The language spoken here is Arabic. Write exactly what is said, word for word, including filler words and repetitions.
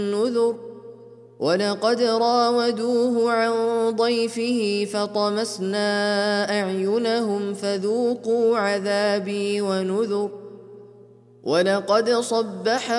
النذر ولقد راودوه عن ضيفه فطمسنا أعينهم فذوقوا عذابي ونذر ولقد صبح